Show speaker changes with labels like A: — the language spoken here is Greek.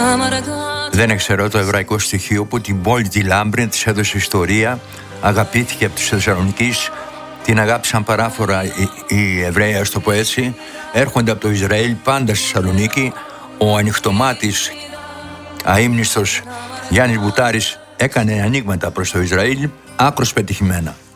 A: Δεν ξέρω το εβραϊκό στοιχείο που την πόλη τη Λάμπρη της έδωσε ιστορία, αγαπήθηκε από τους Θεσσαλονικείς, την αγάπησαν παράφορα οι Εβραίοι, ας το πω έτσι, έρχονται από το Ισραήλ πάντα στη Θεσσαλονίκη. Ο ανοιχτομάτης, αείμνηστος Γιάννης Μπουτάρης έκανε ανοίγματα προς το Ισραήλ, άκρως πετυχημένα.